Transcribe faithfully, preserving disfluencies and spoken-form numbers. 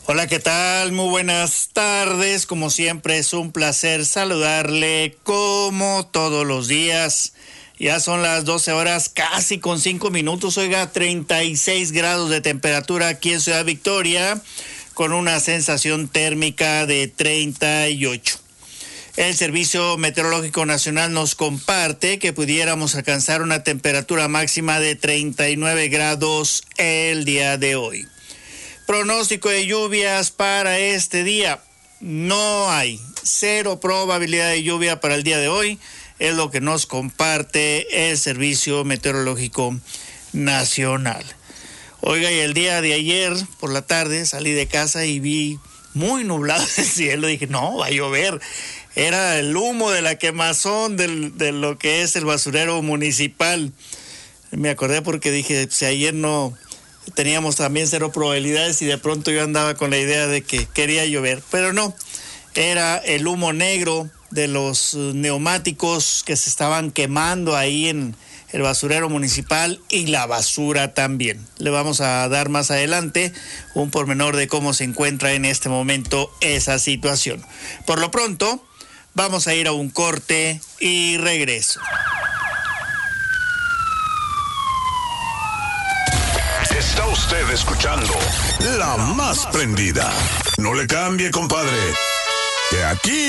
Hola, ¿qué tal? Muy buenas tardes. Como siempre es un placer saludarle como todos los días. Ya son las doce horas casi con cinco minutos. Oiga, treinta y seis grados de temperatura aquí en Ciudad Victoria con una sensación térmica de treinta y ocho. El Servicio Meteorológico Nacional nos comparte que pudiéramos alcanzar una temperatura máxima de treinta y nueve grados el día de hoy. Pronóstico de lluvias para este día. No hay. Cero probabilidad de lluvia para el día de hoy. Es lo que nos comparte el Servicio Meteorológico Nacional. Oiga, y el día de ayer por la tarde salí de casa y vi muy nublado el cielo. Dije, no, va a llover. Era el humo de la quemazón del, de lo que es el basurero municipal. Me acordé porque dije, si ayer no teníamos también cero probabilidades y de pronto yo andaba con la idea de que quería llover, pero no, era el humo negro de los neumáticos que se estaban quemando ahí en el basurero municipal y la basura también. Le vamos a dar más adelante un pormenor de cómo se encuentra en este momento esa situación. Por lo pronto, vamos a ir a un corte y regreso. Está usted escuchando La Más Prendida. No le cambie, compadre, que aquí